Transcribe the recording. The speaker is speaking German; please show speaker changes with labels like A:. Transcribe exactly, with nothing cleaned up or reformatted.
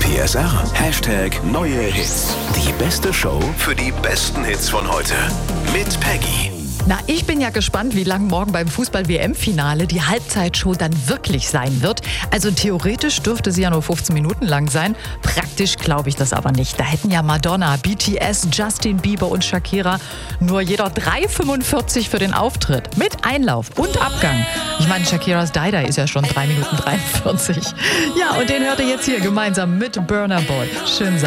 A: T S R. Hashtag neue Hits. Die beste Show für die besten Hits von heute. Mit Peggy.
B: Na, ich bin ja gespannt, wie lang morgen beim Fußball-W M-Finale die Halbzeitshow dann wirklich sein wird. Also theoretisch dürfte sie ja nur fünfzehn Minuten lang sein. Praktisch glaube ich das aber nicht. Da hätten ja Madonna, B T S, Justin Bieber und Shakira nur jeder drei Euro fünfundvierzig für den Auftritt. Mit Einlauf und Abgang. Ich meine, Shakiras Die Die ist ja schon drei Minuten dreiundvierzig. Ja, und den hört ihr jetzt hier gemeinsam mit Burna Boy. Schön